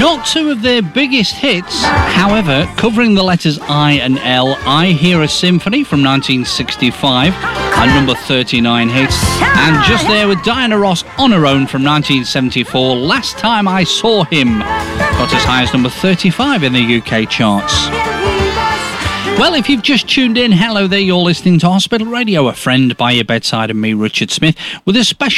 Not two of their biggest hits, however, covering the letters I and L, I Hear a Symphony from 1965, a number 39 hit, and just there with Diana Ross on her own from 1974, Last Time I Saw Him, got as high as number 35 in the UK charts. Well, if you've just tuned in, hello there, you're listening to Hospital Radio, a friend by your bedside, and me, Richard Smith, with a special